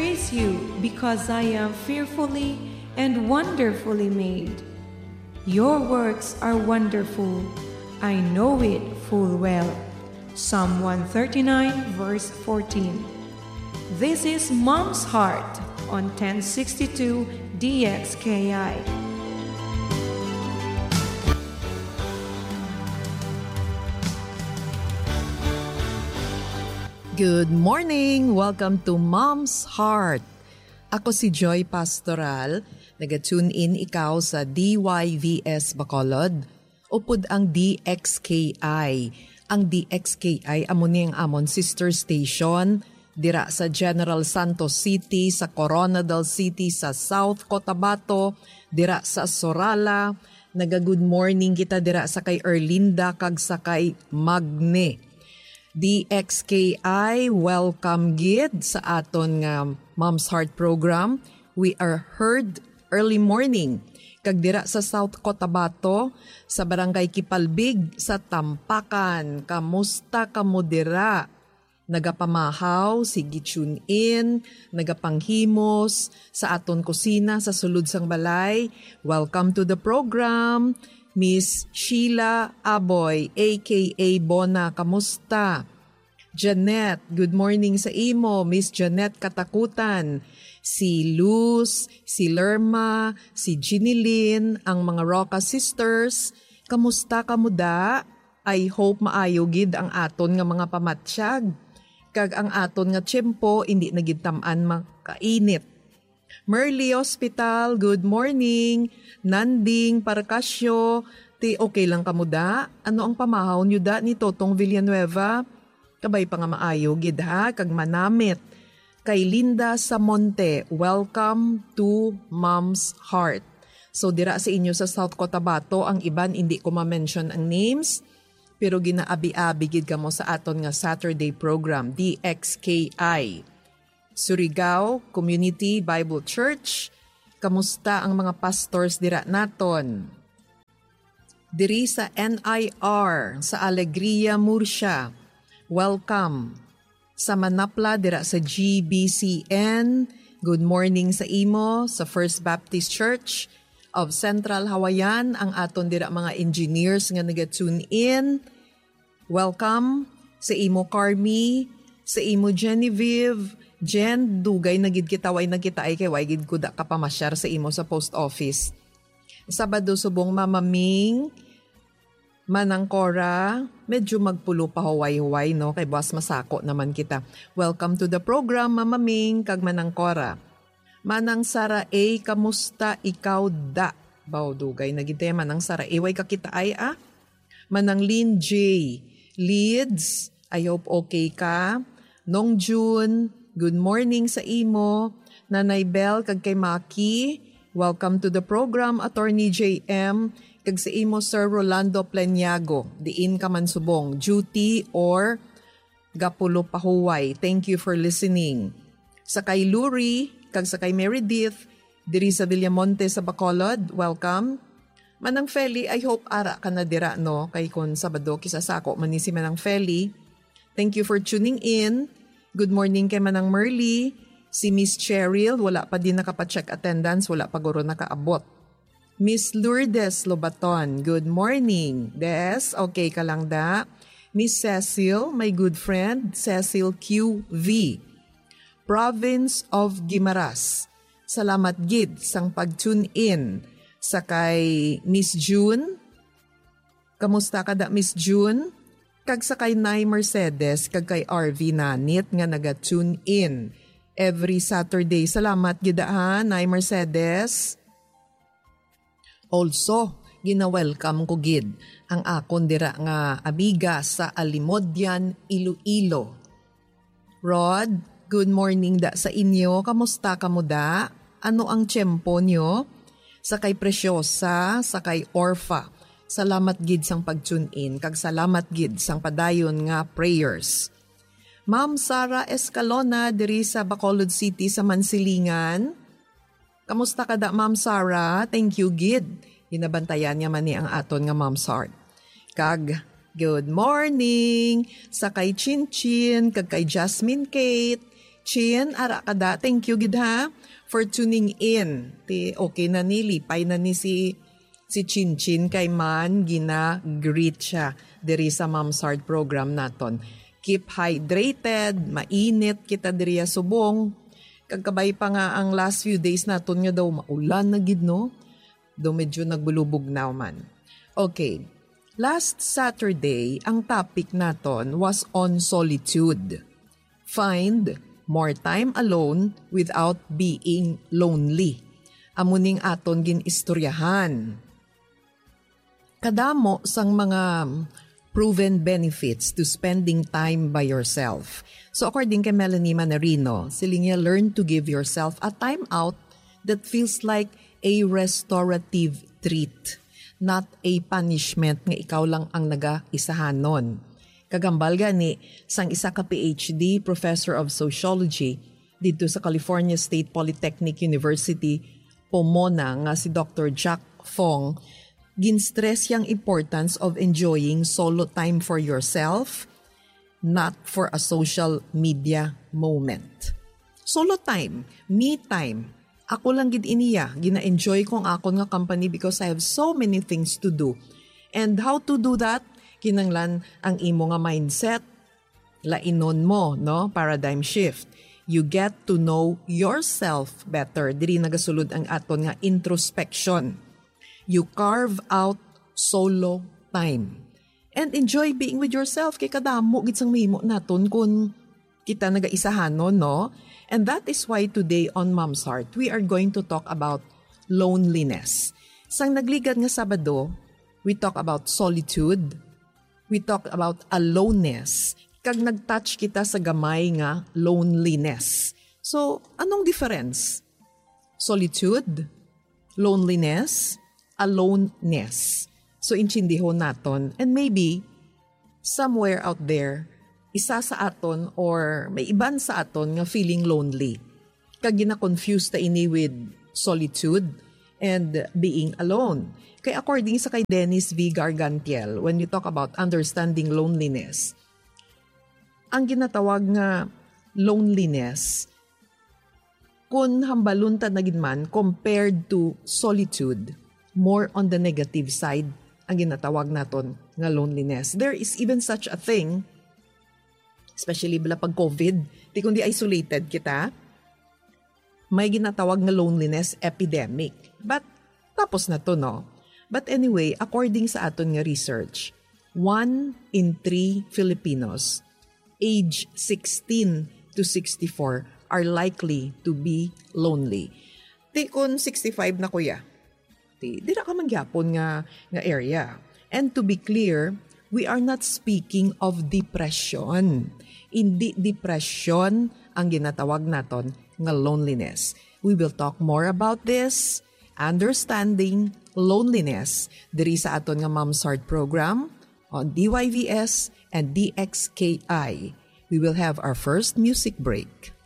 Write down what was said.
praise you because I am fearfully and wonderfully made. Your works are wonderful. I know it full well. Psalm 139 verse 14. This is Mom's Heart on 1062 DXKI. Good morning! Welcome to Mom's Heart. Ako si Joy Pastoral. Naga-tune in ikaw sa DYVS Bacolod. Upod ang DXKI. Ang DXKI amo niyang amon sister station dira sa General Santos City, sa Coronadal City, sa South Cotabato, dira sa Sorala. Naga-good morning kita dira sa kay Erlinda kag sa kay Magne. DXKI, welcome gid sa aton nga Mom's Heart program. We are heard early morning. Kag dira sa South Cotabato, sa Barangay Kipalbig, sa Tampakan. Kamusta kamo dira? Nagapamahaw, sige tune in, nagapanghimos sa aton kusina sa sulod sang balay. Welcome to the program. Miss Sheila Aboy, aka Bona, kamusta? Janet, good morning sa imo. Miss Janet Katakutan, si Luz, si Lerma, si Ginilyn, ang mga Roca Sisters, kamusta kamuda? I hope maayo gid ang aton nga mga pamatsyag. Kag ang aton nga tiyempo, hindi nagitamaan makainit. Merly Hospital, good morning. Nanding, Parcasio, ti okay lang kamuda? Ano ang pamahaw nyo da ni Totong Villanueva? Kabay pa nga maayo, gid ha, kag manamit. Kay Linda Samonte, welcome to Mom's Heart. So dira sa inyo sa South Cotabato, ang iban hindi ko ma-mention ang names, pero ginaabi-abi gid kamo sa aton nga Saturday program, DXKI. Surigao Community Bible Church, kamusta ang mga pastors dira naton? Diri sa NIR, sa Alegria, Murcia, welcome. Sa Manapla, dira sa GBCN, good morning sa imo. Sa First Baptist Church of Central Hawaiian, ang aton dira mga engineers nga naga-tune in, welcome. Sa imo Carmi, sa imo Genevieve, Jen, dugay nagid kita, way nagkita ay kay way gid ko da kapamasyar sa imo sa post office. Sabado subong Mama Ming, Manang Cora, medyo magpulo pa huway-huway no, kay boss masako naman kita. Welcome to the program Mama Ming, kag Manang Cora. Manang Sara A, kamusta ikaw da? Baw dugay nagid tayo Manang Sara A, way kakita ay Manang Lynn J, Leeds, I hope okay ka. Nong June, good morning sa imo. Nanay Bell kag kay Maki, welcome to the program. Attorney JM kag sa imo Sir Rolando Pleniago, diin ka man subong, duty or gapulo pahuway. Thank you for listening. Sa kay Luri kag sa kay Meredith diri sa Villamonte sa Bacolod, welcome. Manang Feli, I hope ara ka na dira no, kay kon Sabado kisasako man ni si Manang Feli. Thank you for tuning in. Good morning kay Manang Merly. Si Miss Cheryl, wala pa din nakapacheck attendance, wala pa guro nakaabot. Miss Lourdes Lobaton, good morning. Des, okay ka lang da? Miss Cecil, my good friend, Cecil QV. Province of Guimaras, salamat gid sang pag-tune in. Sa kay Miss June, kamusta ka da Miss June? Kag sa kay Nay Mercedes, kag kay RV Nanit nga naga-tune in every Saturday. Salamat gidaan, Nay Mercedes. Also, gina-welcome ko gid ang akon dira nga amiga sa Alimodyan, Iloilo. Rod, good morning da sa inyo. Kamusta kamo da? Ano ang tiyempo nyo? Sa kay Preciosa, sa kay Orfa. Salamat gid sang pag-tune in, kag salamat gid sang padayon nga prayers. Ma'am Sara Escalona diri sa Bacolod City sa Mansilingan. Kamusta ka da Ma'am Sara? Thank you gid. Ginabantayan niya man ni ang aton nga Mom's Heart. Kag good morning sa kay Chinchin, kag kay Jasmine Kate, Chin, ara kada, thank you gid ha for tuning in. Okay na ni, lipay na ni si Chin Chin kay man, gina-greet siya diri sa Mom's Heart program naton. Keep hydrated, mainit kita diri subong. Kagkabay pa nga ang last few days naton nga daw maulan na gid no. Daw medyo nagbulubog na man. Okay, last Saturday, ang topic naton was on solitude. Find more time alone without being lonely. Amuning aton ginistoryahan. Kadamo sang mga proven benefits to spending time by yourself. So according kay Melanie Manarino, siling niya learn to give yourself a time out that feels like a restorative treat, not a punishment nga ikaw lang ang naga-isahanon. Kagambal gani sang isa ka PhD Professor of Sociology dito sa California State Polytechnic University, Pomona nga si Dr. Jack Fong, ginstress yung importance of enjoying solo time for yourself, not for a social media moment. Solo time, me time. Ako lang gid iniya, gina-enjoy kong akon nga company because I have so many things to do. And how to do that? Kinanglan ang imo nga mindset, lainon mo, no? Paradigm shift. You get to know yourself better. Diri nagasulod ang aton nga introspection. You carve out solo time. And enjoy being with yourself. Kay kadamo gid sang mahimo naton kung kita nagaisahanon, no? And that is why today on Mom's Heart, we are going to talk about loneliness. Sang nagligad nga Sabado, we talk about solitude. We talk about aloneness. Kag nagtouch kita sa gamay nga loneliness. So, anong difference? Solitude, loneliness, aloneness. So, inchindihon naton. And maybe, somewhere out there, isa sa aton or may iban sa aton nga feeling lonely. Kag gina-confuse ta ini with solitude and being alone. Kay according sa kay Dennis V. Gargantiel, when you talk about understanding loneliness, ang ginatawag nga loneliness, kung hambalun ta na gid man compared to solitude, more on the negative side ang ginatawag naton nga loneliness. There is even such a thing, especially bala pag COVID, di kundi isolated kita, may ginatawag nga loneliness epidemic. But tapos na to, no? But anyway, according sa aton nga research, 1 in 3 Filipinos age 16 to 64 are likely to be lonely. Di kun 65 na kuya, di na ka mangyapon nga area. And to be clear, we are not speaking of depression. Hindi depression ang ginatawag naton nga loneliness. We will talk more about this, understanding loneliness, diri sa aton nga Mom's Heart program on DYVS and DXKI. We will have our first music break.